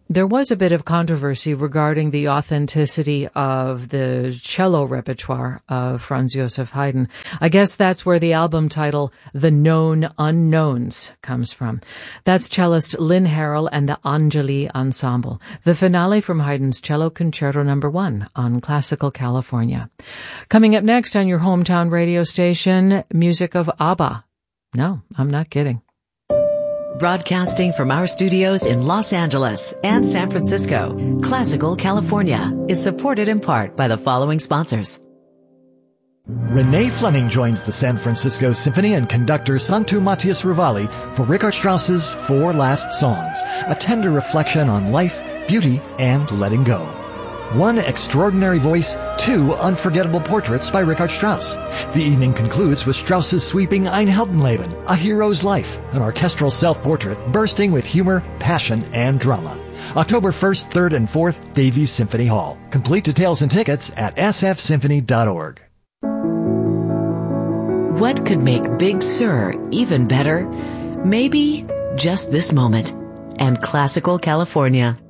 There was a bit of controversy regarding the authenticity of the cello repertoire of Franz Joseph Haydn. I guess that's where the album title, The Known Unknowns, comes from. That's cellist Lynn Harrell and the Angeli Ensemble. The finale from Haydn's Cello Concerto No. 1 on Classical California. Coming up next on your hometown radio station, music of ABBA. No, I'm not kidding. Broadcasting from our studios in Los Angeles and San Francisco, Classical California is supported in part by the following sponsors. Renee Fleming joins the San Francisco Symphony and conductor Santu Matias Ruvali for Richard Strauss's Four Last Songs, a tender reflection on life, beauty, and letting go. One extraordinary voice, two unforgettable portraits by Richard Strauss. The evening concludes with Strauss's sweeping Ein Heldenleben, A Hero's Life, an orchestral self-portrait bursting with humor, passion, and drama. October 1st, 3rd, and 4th, Davies Symphony Hall. Complete details and tickets at sfsymphony.org. What could make Big Sur even better? Maybe just this moment. And Classical California.